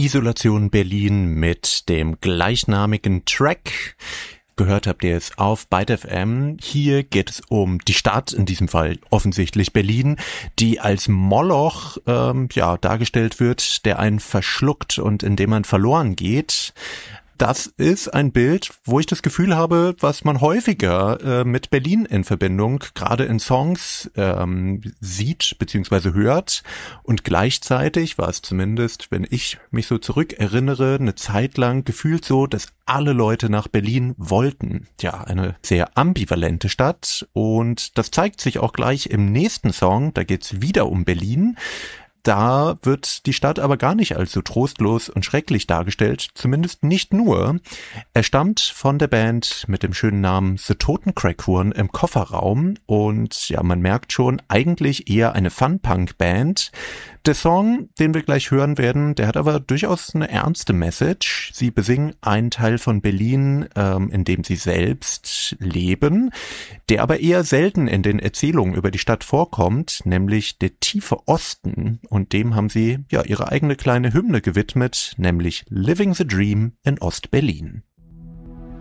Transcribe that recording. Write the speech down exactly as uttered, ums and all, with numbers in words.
Isolation Berlin mit dem gleichnamigen Track. Gehört habt ihr es auf Byte F M. Hier geht es um die Stadt, in diesem Fall offensichtlich Berlin, die als Moloch ähm, ja dargestellt wird, der einen verschluckt und in dem man verloren geht. Das ist ein Bild, wo ich das Gefühl habe, was man häufiger äh, mit Berlin in Verbindung, gerade in Songs, ähm, sieht bzw. hört. Und gleichzeitig war es zumindest, wenn ich mich so zurückerinnere, eine Zeit lang gefühlt so, dass alle Leute nach Berlin wollten. Ja, eine sehr ambivalente Stadt. Und das zeigt sich auch gleich im nächsten Song. Da geht's wieder um Berlin. Da wird die Stadt aber gar nicht als so trostlos und schrecklich dargestellt, zumindest nicht nur. Er stammt von der Band mit dem schönen Namen The Totencrack-Huren im Kofferraum und ja, man merkt schon, eigentlich eher eine Fun-Punk-Band. Der Song, den wir gleich hören werden, der hat aber durchaus eine ernste Message. Sie besingen einen Teil von Berlin, ähm, in dem sie selbst leben, der aber eher selten in den Erzählungen über die Stadt vorkommt, nämlich der tiefe Osten. Und dem haben sie ja ihre eigene kleine Hymne gewidmet, nämlich Living the Dream in Ost-Berlin.